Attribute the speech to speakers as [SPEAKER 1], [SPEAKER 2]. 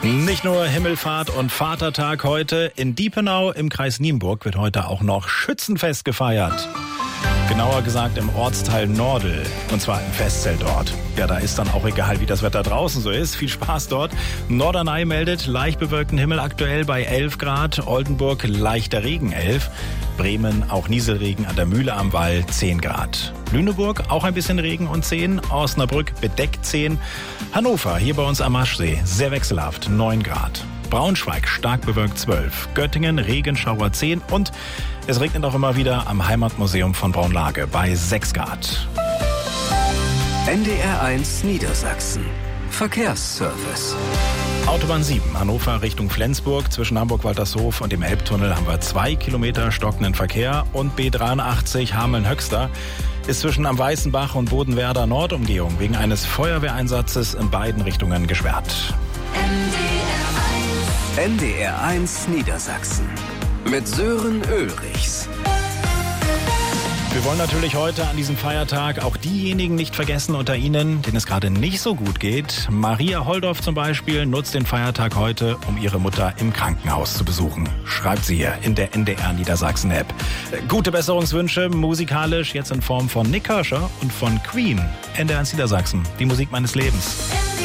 [SPEAKER 1] Nicht nur Himmelfahrt und Vatertag heute. In Diepenau im Kreis Nienburg wird heute auch noch Schützenfest gefeiert. Genauer gesagt im Ortsteil Nordel, und zwar im Festzelt dort. Ja, da ist dann auch egal, wie das Wetter draußen so ist. Viel Spaß dort. Norderney meldet leicht bewölkten Himmel aktuell bei 11 Grad. Oldenburg leichter Regen 11. Bremen auch Nieselregen an der Mühle am Wall 10 Grad. Lüneburg auch ein bisschen Regen und 10. Osnabrück bedeckt 10. Hannover hier bei uns am Maschsee sehr wechselhaft 9 Grad. Braunschweig stark bewölkt 12. Göttingen Regenschauer 10 und es regnet auch immer wieder am Heimatmuseum von Braunlage bei 6 Grad.
[SPEAKER 2] NDR1 Niedersachsen. Verkehrsservice.
[SPEAKER 1] Autobahn 7, Hannover Richtung Flensburg. Zwischen Hamburg-Waltershof und dem Elbtunnel haben wir 2 Kilometer stockenden Verkehr. Und B83 Hameln-Höxter ist zwischen am Weißenbach und Bodenwerder Nordumgehung wegen eines Feuerwehreinsatzes in beiden Richtungen gesperrt.
[SPEAKER 2] NDR1 Niedersachsen. Mit Sören Ulrichs.
[SPEAKER 1] Wir wollen natürlich heute an diesem Feiertag auch diejenigen nicht vergessen unter Ihnen, denen es gerade nicht so gut geht. Maria Holdorf zum Beispiel nutzt den Feiertag heute, um ihre Mutter im Krankenhaus zu besuchen. Schreibt sie hier in der NDR Niedersachsen App. Gute Besserungswünsche, musikalisch jetzt in Form von Nick Kershaw und von Queen. NDR Niedersachsen, die Musik meines Lebens.